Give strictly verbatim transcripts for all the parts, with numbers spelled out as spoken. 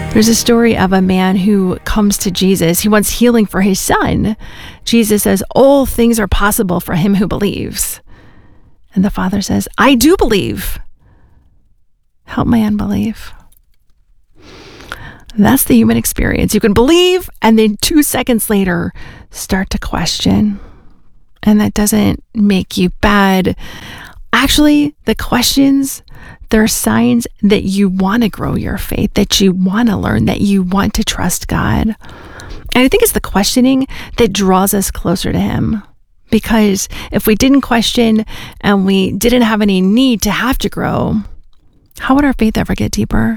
There's a story of a man who comes to Jesus. He wants healing for his son. Jesus says, all things are possible for him who believes. And the father says, I do believe. Help my unbelief. That's the human experience. You can believe, and then two seconds later, start to question. And that doesn't make you bad. Actually, the questions, they're signs that you want to grow your faith, that you want to learn, that you want to trust God. And I think it's the questioning that draws us closer to Him. Because if we didn't question and we didn't have any need to have to grow, how would our faith ever get deeper?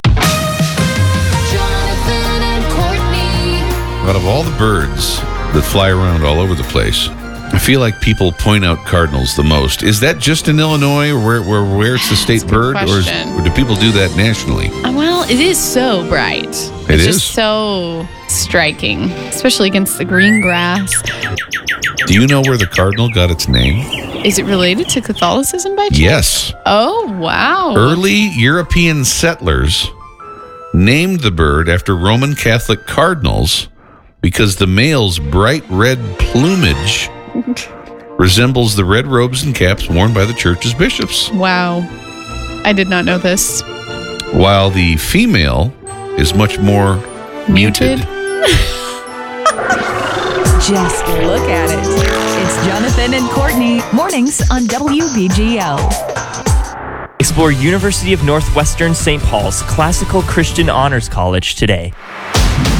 Out of all the birds that fly around all over the place, I feel like people point out cardinals the most. Is that just in Illinois, or where, where, where it's the state bird, or, is, or do people do that nationally? Well, it is so bright. It it's is? just so striking, especially against the green grass. Do you know where the cardinal got its name? Is it related to Catholicism by chance? Yes. Oh, wow. Early European settlers named the bird after Roman Catholic cardinals because the male's bright red plumage resembles the red robes and caps worn by the church's bishops. Wow. I did not know this. While the female is much more muted. Muted? Just look at it. It's Jonathan and Courtney, mornings on W B G L. Explore University of Northwestern Saint Paul's Classical Christian Honors College today.